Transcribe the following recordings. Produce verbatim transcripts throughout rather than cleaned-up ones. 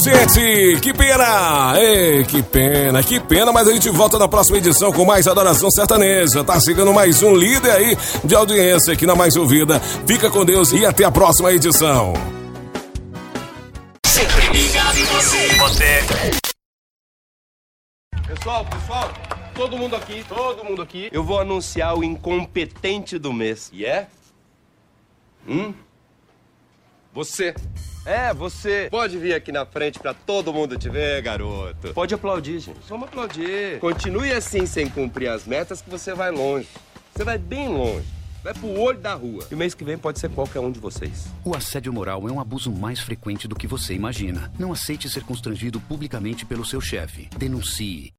Gente, que pena! Ei, que pena, que pena, mas a gente volta na próxima edição com mais Adoração Sertaneja. Tá chegando mais um líder aí de audiência aqui na Mais Ouvida. Fica com Deus e até a próxima edição. Sempre ligado em você. Você. Pessoal, pessoal, todo mundo aqui, todo mundo aqui. Eu vou anunciar o incompetente do mês. E é? Hum? Você. É, você. Pode vir aqui na frente pra todo mundo te ver, garoto. Pode aplaudir, gente. Vamos aplaudir. Continue assim sem cumprir as metas que você vai longe. Você vai bem longe. Vai pro olho da rua. E o mês que vem pode ser qualquer um de vocês. O assédio moral é um abuso mais frequente do que você imagina. Não aceite ser constrangido publicamente pelo seu chefe. Denuncie.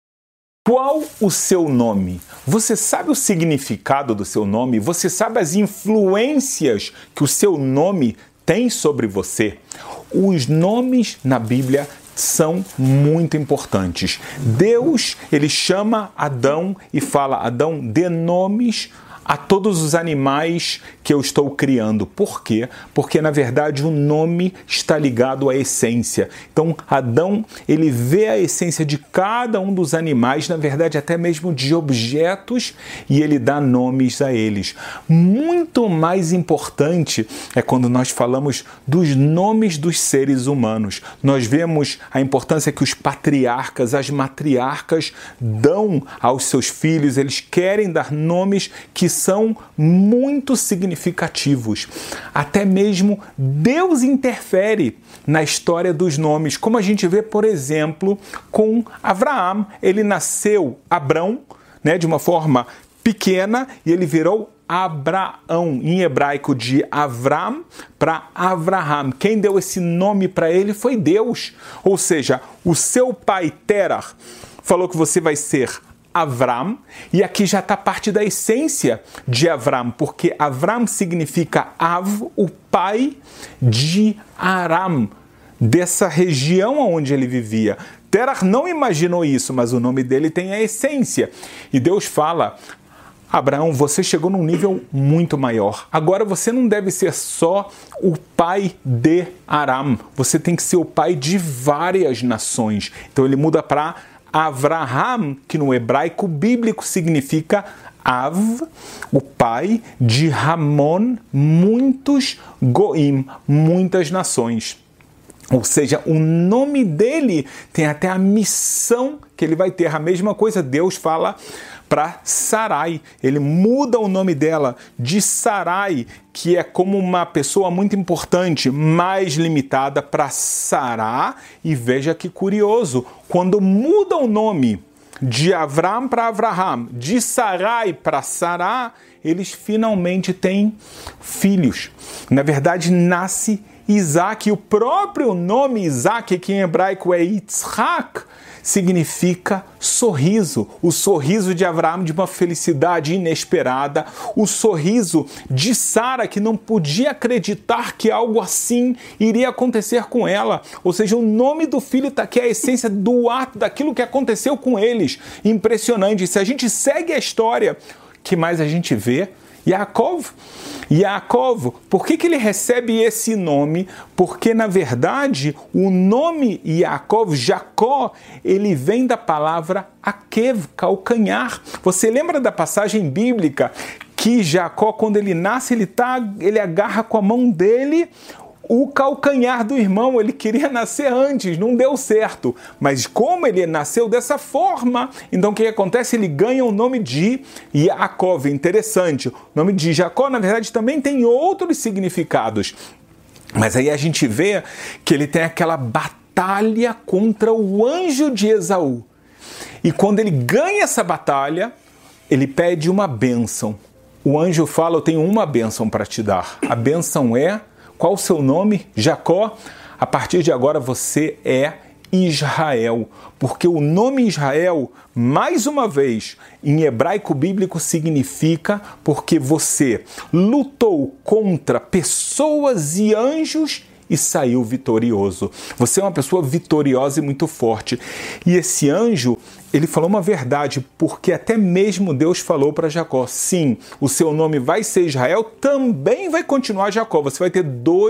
Qual o seu nome? Você sabe o significado do seu nome? Você sabe as influências que o seu nome tem sobre você? Os nomes na Bíblia são muito importantes. Deus, ele chama Adão e fala: Adão, dê nomes a todos os animais que eu estou criando. Por quê? Porque, na verdade, o nome está ligado à essência. Então, Adão, ele vê a essência de cada um dos animais, na verdade, até mesmo de objetos, e ele dá nomes a eles. Muito mais importante é quando nós falamos dos nomes dos seres humanos. Nós vemos a importância que os patriarcas, as matriarcas dão aos seus filhos. Eles querem dar nomes que são muito significativos. Até mesmo Deus interfere na história dos nomes, como a gente vê, por exemplo, com Abraão. Ele nasceu Abrão, né, de uma forma pequena, e ele virou Abraão, em hebraico, de Avram para Avraham. Quem deu esse nome para ele foi Deus. Ou seja, o seu pai Terah falou que você vai ser Avram, e aqui já está parte da essência de Avram, porque Avram significa Av, o pai de Aram, dessa região onde ele vivia. Terah não imaginou isso, mas o nome dele tem a essência. E Deus fala: Abraão, você chegou num nível muito maior. Agora você não deve ser só o pai de Aram, você tem que ser o pai de várias nações. Então ele muda para Avraham, que no hebraico bíblico significa Av, o pai de Ramon, muitos Goim, muitas nações. Ou seja, o nome dele tem até a missão que ele vai ter. A mesma coisa Deus fala para Sarai. Ele muda o nome dela de Sarai, que é como uma pessoa muito importante, mais limitada, para Sará. E veja que curioso, quando muda o nome de Avram para Avraham, de Sarai para Sará, eles finalmente têm filhos. Na verdade, nasce Isaac, e o próprio nome Isaac, que em hebraico é Yitzhak, significa sorriso. O sorriso de Abraão, de uma felicidade inesperada. O sorriso de Sara, que não podia acreditar que algo assim iria acontecer com ela. Ou seja, o nome do filho está aqui, a essência do ato, daquilo que aconteceu com eles. Impressionante. Se a gente segue a história, o que mais a gente vê? Yaakov. Yaakov, por que que ele recebe esse nome? Porque, na verdade, o nome Yaakov, Jacó, ele vem da palavra akev, calcanhar. Você lembra da passagem bíblica que Jacó, quando ele nasce, ele, tá, ele agarra com a mão dele o calcanhar do irmão? Ele queria nascer antes, não deu certo. Mas como ele nasceu dessa forma, então o que acontece? Ele ganha o nome de Yaakov. Interessante. O nome de Jacó, na verdade, também tem outros significados. Mas aí a gente vê que ele tem aquela batalha contra o anjo de Esaú. E quando ele ganha essa batalha, ele pede uma bênção. O anjo fala: eu tenho uma bênção para te dar. A bênção é: qual o seu nome? Jacó. A partir de agora você é Israel, porque o nome Israel, mais uma vez, em hebraico bíblico significa porque você lutou contra pessoas e anjos e saiu vitorioso. Você é uma pessoa vitoriosa e muito forte. E esse anjo, ele falou uma verdade, porque até mesmo Deus falou para Jacó: sim, o seu nome vai ser Israel, também vai continuar Jacó. Você vai ter dois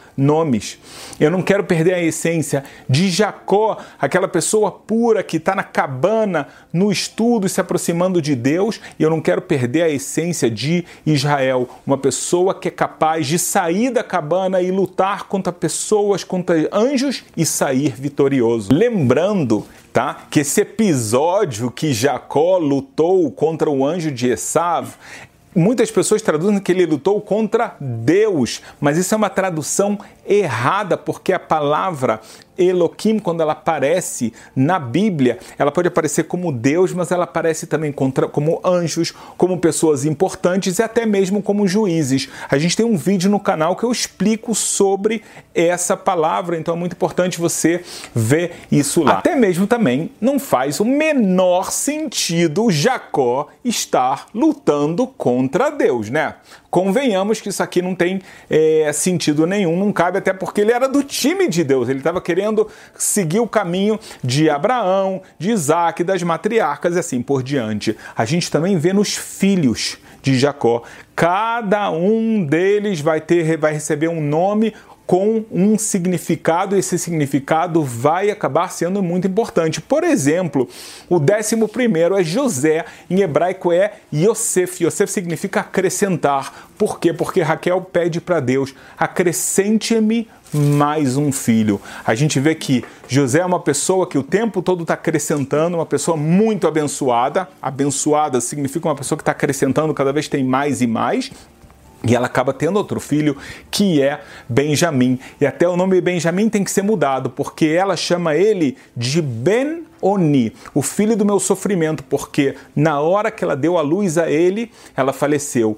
nomes. Eu não quero perder a essência de Jacó, aquela pessoa pura que está na cabana, no estudo, se aproximando de Deus. E eu não quero perder a essência de Israel, uma pessoa que é capaz de sair da cabana e lutar contra pessoas, contra anjos e sair vitorioso. Lembrando, tá, que esse episódio que Jacó lutou contra o anjo de Esav, muitas pessoas traduzem que ele lutou contra Deus, mas isso é uma tradução errada, porque a palavra Elohim, quando ela aparece na Bíblia, ela pode aparecer como Deus, mas ela aparece também contra, como anjos, como pessoas importantes e até mesmo como juízes. A gente tem um vídeo no canal que eu explico sobre essa palavra, então é muito importante você ver isso lá. Até mesmo também não faz o menor sentido Jacó estar lutando contra Deus, né? Convenhamos que isso aqui não tem é, sentido nenhum, não cabe, até porque ele era do time de Deus, ele estava querendo seguir o caminho de Abraão, de Isaac, das matriarcas e assim por diante. A gente também vê nos filhos de Jacó, cada um deles vai, ter, vai receber um nome com um significado, e esse significado vai acabar sendo muito importante. Por exemplo, o décimo primeiro é José, em hebraico é Yosef. Yosef significa acrescentar. Por quê? Porque Raquel pede para Deus, acrescente-me mais um filho. A gente vê que José é uma pessoa que o tempo todo está acrescentando, uma pessoa muito abençoada. Abençoada significa uma pessoa que está acrescentando, cada vez tem mais e mais. E ela acaba tendo outro filho, que é Benjamim. E até o nome Benjamim tem que ser mudado, porque ela chama ele de Ben-Oni, o filho do meu sofrimento, porque na hora que ela deu a luz a ele, ela faleceu.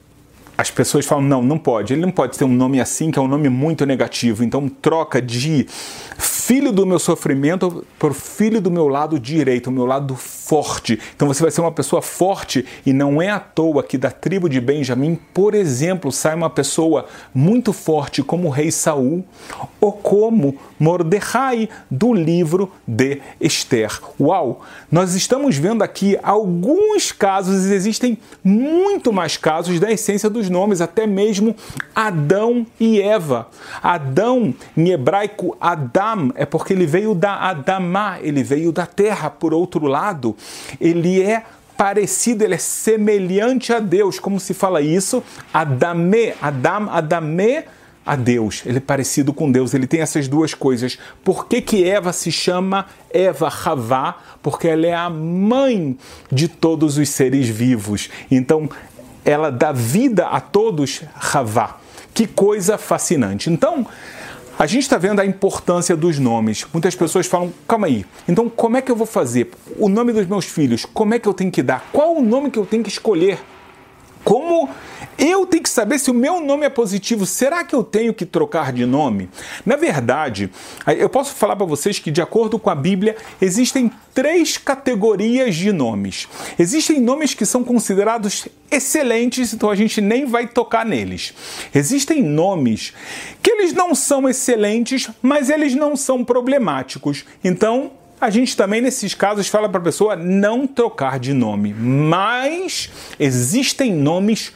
As pessoas falam, não, não pode, ele não pode ter um nome assim, que é um nome muito negativo. Então troca de filho do meu sofrimento por filho do meu lado direito, o meu lado forte. Então você vai ser uma pessoa forte, e não é à toa que da tribo de Benjamim, por exemplo, sai uma pessoa muito forte como o rei Saul, ou como Mordecai do livro de Esther. Uau! Nós estamos vendo aqui alguns casos, e existem muito mais casos da essência dos nomes, até mesmo Adão e Eva. Adão, em hebraico, Adam, é porque ele veio da Adamá, ele veio da terra. Por outro lado, ele é parecido, ele é semelhante a Deus. Como se fala isso? Adamé, Adam, Adamé, a Deus. Ele é parecido com Deus, ele tem essas duas coisas. Por que que Eva se chama Eva Havá? Porque ela é a mãe de todos os seres vivos. Então, ela dá vida a todos, Havá. Que coisa fascinante. Então, a gente está vendo a importância dos nomes. Muitas pessoas falam, calma aí, então como é que eu vou fazer? O nome dos meus filhos, como é que eu tenho que dar? Qual o nome que eu tenho que escolher? Como eu tenho que saber se o meu nome é positivo? Será que eu tenho que trocar de nome? Na verdade, eu posso falar para vocês que, de acordo com a Bíblia, existem três categorias de nomes. Existem nomes que são considerados excelentes, então a gente nem vai tocar neles. Existem nomes que eles não são excelentes, mas eles não são problemáticos. Então, a gente também, nesses casos, fala para a pessoa não trocar de nome. Mas existem nomes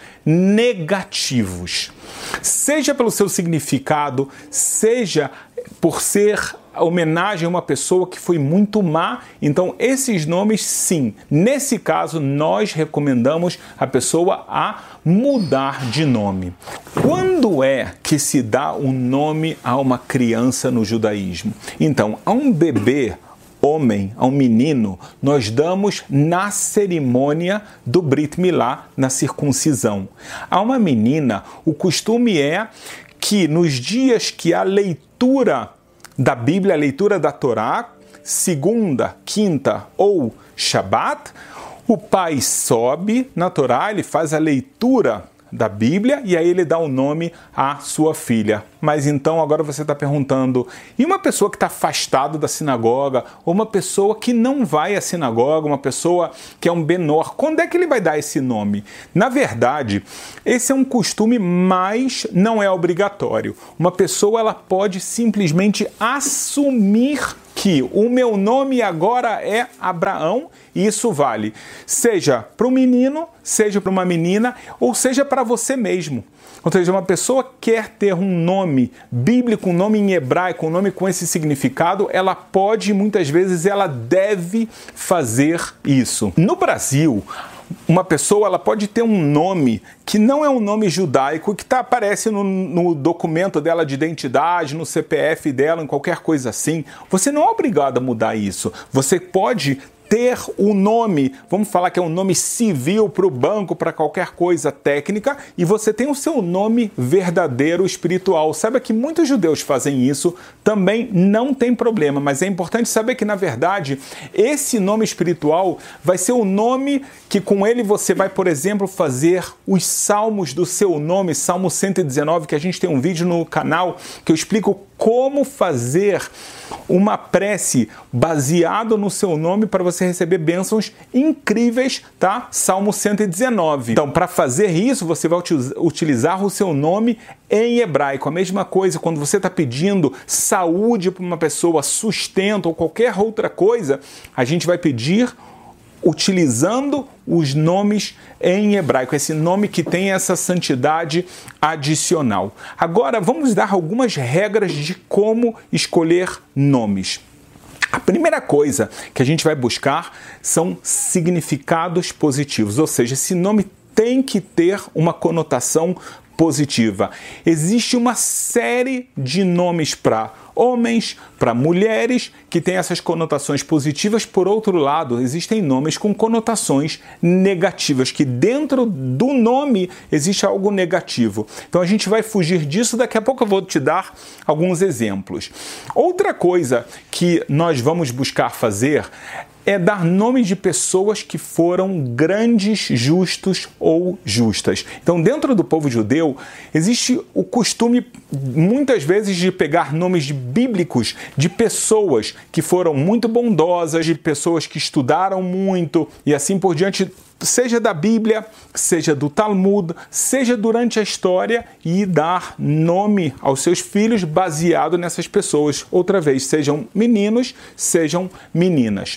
negativos. Seja pelo seu significado, seja por ser homenagem a uma pessoa que foi muito má. Então, esses nomes, sim. Nesse caso, nós recomendamos a pessoa a mudar de nome. Quando é que se dá um nome a uma criança no judaísmo? Então, a um bebê homem, a um menino, nós damos na cerimônia do Brit Milá, na circuncisão. A uma menina, o costume é que nos dias que a leitura da Bíblia, a leitura da Torá, segunda, quinta ou Shabat, o pai sobe na Torá, ele faz a leitura da Bíblia e aí ele dá o nome à sua filha. Mas então agora você está perguntando, e uma pessoa que está afastada da sinagoga, ou uma pessoa que não vai à sinagoga, uma pessoa que é um menor, quando é que ele vai dar esse nome? Na verdade, esse é um costume, mas não é obrigatório. Uma pessoa ela pode simplesmente assumir que o meu nome agora é Abraão, e isso vale seja para um menino, seja para uma menina, ou seja para você mesmo. Ou seja, uma pessoa quer ter um nome bíblico, um nome em hebraico, um nome com esse significado, ela pode, muitas vezes, ela deve fazer isso. No Brasil, uma pessoa ela pode ter um nome que não é um nome judaico, que tá, aparece no, no documento dela de identidade, no C P F dela, em qualquer coisa assim. Você não é obrigado a mudar isso. Você pode ter o nome, vamos falar que é um nome civil para o banco, para qualquer coisa técnica, e você tem o seu nome verdadeiro espiritual. Saiba que muitos judeus fazem isso, também não tem problema, mas é importante saber que, na verdade, esse nome espiritual vai ser o nome que com ele você vai, por exemplo, fazer os salmos do seu nome, Salmo cento e dezenove, que a gente tem um vídeo no canal que eu explico como fazer uma prece baseado no seu nome para você receber bênçãos incríveis, tá? Salmo cento e dezenove. Então, para fazer isso, você vai utilizar o seu nome em hebraico. A mesma coisa quando você está pedindo saúde para uma pessoa, sustento ou qualquer outra coisa, a gente vai pedir utilizando os nomes em hebraico, esse nome que tem essa santidade adicional. Agora, vamos dar algumas regras de como escolher nomes. A primeira coisa que a gente vai buscar são significados positivos, ou seja, esse nome tem que ter uma conotação positiva. Existe uma série de nomes para homens, para mulheres, que têm essas conotações positivas. Por outro lado, existem nomes com conotações negativas, que dentro do nome existe algo negativo. Então a gente vai fugir disso, daqui a pouco eu vou te dar alguns exemplos. Outra coisa que nós vamos buscar fazer é dar nomes de pessoas que foram grandes, justos ou justas. Então, dentro do povo judeu, existe o costume, muitas vezes, de pegar nomes bíblicos de pessoas que foram muito bondosas, de pessoas que estudaram muito e assim por diante, seja da Bíblia, seja do Talmud, seja durante a história, e dar nome aos seus filhos baseado nessas pessoas. Outra vez, sejam meninos, sejam meninas.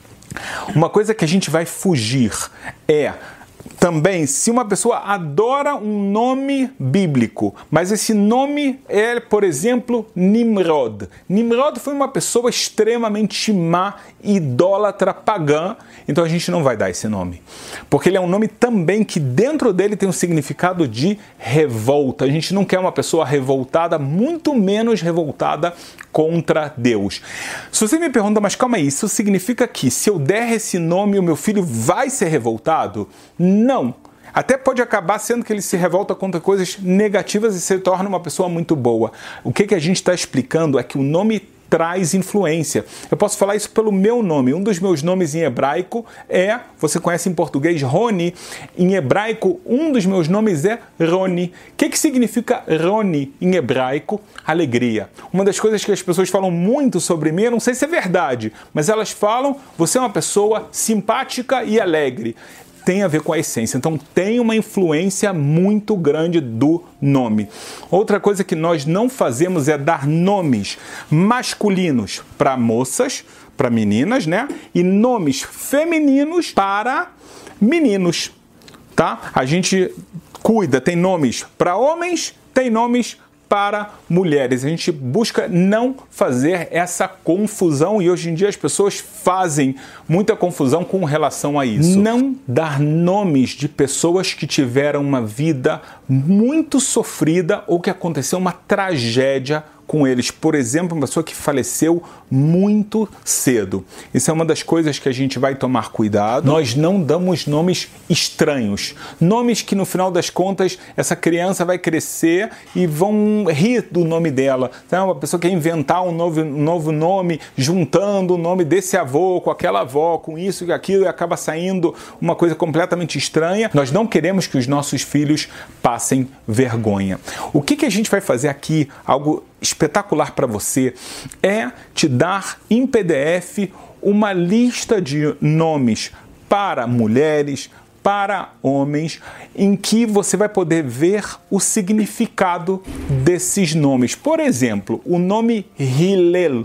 Uma coisa que a gente vai fugir é também, se uma pessoa adora um nome bíblico, mas esse nome é, por exemplo, Nimrod. Nimrod foi uma pessoa extremamente má, idólatra, pagã, então a gente não vai dar esse nome. Porque ele é um nome também que dentro dele tem um significado de revolta. A gente não quer uma pessoa revoltada, muito menos revoltada contra Deus. Se você me pergunta, mas calma aí, isso significa que se eu der esse nome, o meu filho vai ser revoltado? Não. Até pode acabar sendo que ele se revolta contra coisas negativas e se torna uma pessoa muito boa. O que, que a gente está explicando é que o nome traz influência. Eu posso falar isso pelo meu nome. Um dos meus nomes em hebraico é, você conhece em português, Roni. Em hebraico, um dos meus nomes é Roni. O que, que significa Roni em hebraico? Alegria. Uma das coisas que as pessoas falam muito sobre mim, eu não sei se é verdade, mas elas falam, você é uma pessoa simpática e alegre. Tem a ver com a essência. Então tem uma influência muito grande do nome. Outra coisa que nós não fazemos é dar nomes masculinos para moças, para meninas, né? E nomes femininos para meninos, tá? A gente cuida, tem nomes para homens, tem nomes para mulheres. A gente busca não fazer essa confusão e hoje em dia as pessoas fazem muita confusão com relação a isso. Não dar nomes de pessoas que tiveram uma vida muito sofrida ou que aconteceu uma tragédia com eles. Por exemplo, uma pessoa que faleceu muito cedo. Isso é uma das coisas que a gente vai tomar cuidado. Nós não damos nomes estranhos. Nomes que, no final das contas, essa criança vai crescer e vão rir do nome dela. Então, uma pessoa quer inventar um novo, um novo nome, juntando o nome desse avô com aquela avó, com isso e aquilo, e acaba saindo uma coisa completamente estranha. Nós não queremos que os nossos filhos passem vergonha. O que, que a gente vai fazer aqui, algo espetacular para você, é te dar em P D F uma lista de nomes para mulheres, para homens, em que você vai poder ver o significado desses nomes. Por exemplo, o nome Hillel.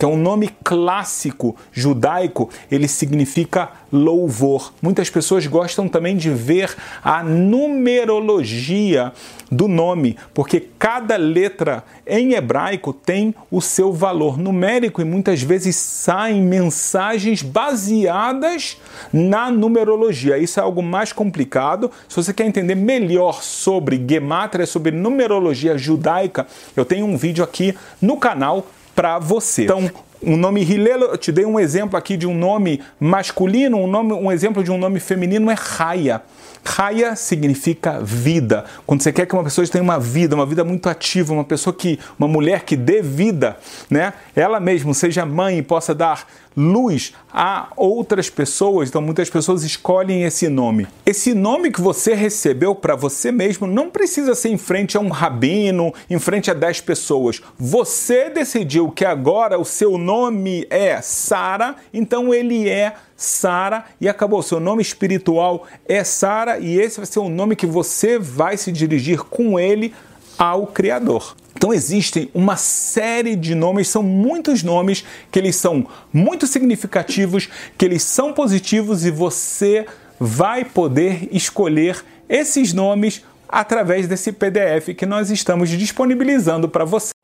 que é um nome clássico judaico, ele significa louvor. Muitas pessoas gostam também de ver a numerologia do nome, porque cada letra em hebraico tem o seu valor numérico e muitas vezes saem mensagens baseadas na numerologia. Isso é algo mais complicado. Se você quer entender melhor sobre gemátria, sobre numerologia judaica, eu tenho um vídeo aqui no canal para você. Então, um nome Hillel, eu te dei um exemplo aqui de um nome masculino, um, nome, um exemplo de um nome feminino é Raya. Raya significa vida. Quando você quer que uma pessoa tenha uma vida, uma vida muito ativa, uma pessoa que, uma mulher que dê vida, né? Ela mesma seja mãe e possa dar luz a outras pessoas, então muitas pessoas escolhem esse nome. Esse nome que você recebeu para você mesmo não precisa ser em frente a um rabino, em frente a dez pessoas. Você decidiu que agora o seu nome é Sara, então ele é Sara e acabou. Seu nome espiritual é Sara e esse vai ser o nome que você vai se dirigir com ele ao Criador. Então existem uma série de nomes, são muitos nomes que eles são muito significativos, que eles são positivos e você vai poder escolher esses nomes através desse P D F que nós estamos disponibilizando para você.